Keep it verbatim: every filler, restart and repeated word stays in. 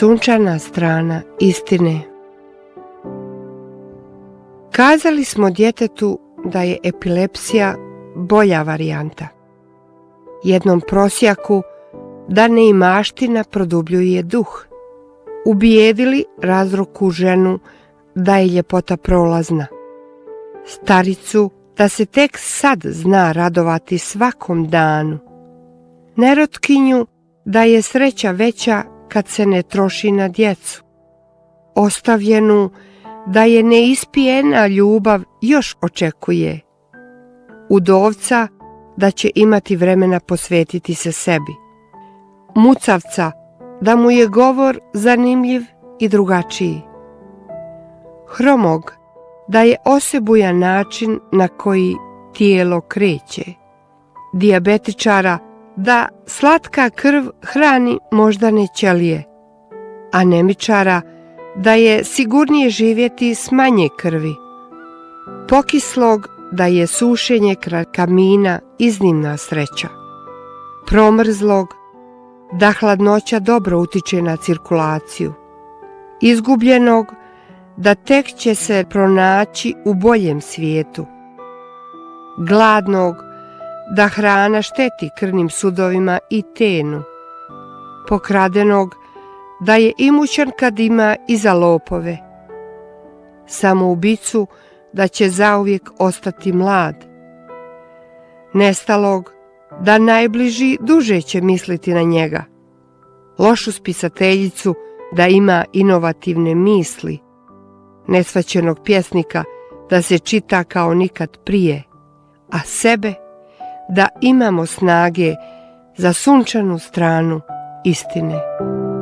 Sunčana strana istine. Kazali smo djetetu da je epilepsija bolja varijanta. Jednom prosjaku da neimaština produbljuje duh. Ubijedili razruku ženu da je ljepota prolazna. Staricu da se tek sad zna radovati svakom danu. Nerotkinju da je sreća veća kad se ne troši na djecu. Ostavljenu da je neispijena ljubav još očekuje. Udovca da će imati vremena posvetiti se sebi. Mucavca da mu je govor zanimljiv i drugačiji. Hromog da je osebujan način na koji tijelo kreće. Dijabetičara da slatka krv hrani moždane ćelije. Anemičara da je sigurnije živjeti s manje krvi. Pokislog da je sušenje kraj kamina iznimna sreća. Promrzlog da hladnoća dobro utiče na cirkulaciju. Izgubljenog da tek će se pronaći u boljem svijetu. Gladnog da hrana šteti krvnim sudovima i tenu. Pokradenog da je imućan kad ima i za lopove. Samoubicu da će zauvijek ostati mlad. Nestalog da najbliži duže će misliti na njega. Lošu spisateljicu da ima inovativne misli. Nesvaćenog pjesnika da se čita kao nikad prije, a sebe da imamo snage za sunčanu stranu istine.